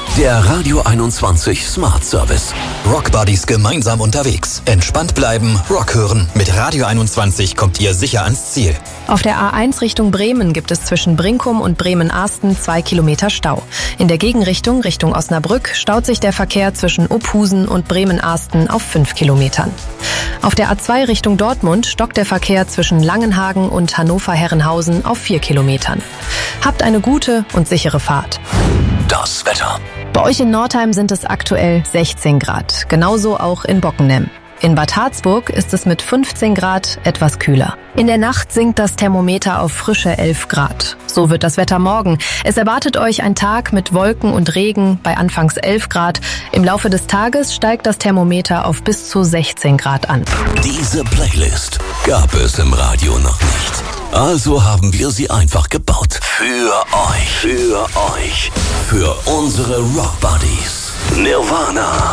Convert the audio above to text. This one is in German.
Der Radio 21 Smart Service. Rock Buddies gemeinsam unterwegs. Entspannt bleiben, Rock hören. Mit Radio 21 kommt ihr sicher ans Ziel. Auf der A1 Richtung Bremen gibt es zwischen Brinkum und Bremen-Arsten 2 Kilometer Stau. In der Gegenrichtung Richtung Osnabrück staut sich der Verkehr zwischen Ophusen und Bremen-Arsten auf 5 Kilometern. Auf der A2 Richtung Dortmund stockt der Verkehr zwischen Langenhagen und Hannover-Herrenhausen auf 4 Kilometern. Habt eine gute und sichere Fahrt. Das Wetter. Bei euch in Nordheim sind es aktuell 16 Grad, genauso auch in Bockenem. In Bad Harzburg ist es mit 15 Grad etwas kühler. In der Nacht sinkt das Thermometer auf frische 11 Grad. So wird das Wetter morgen. Es erwartet euch ein Tag mit Wolken und Regen bei anfangs 11 Grad. Im Laufe des Tages steigt das Thermometer auf bis zu 16 Grad an. Diese Playlist gab es im Radio noch nicht. Also haben wir sie einfach gebaut. Für euch. Für unsere Rock Buddies. Nirvana.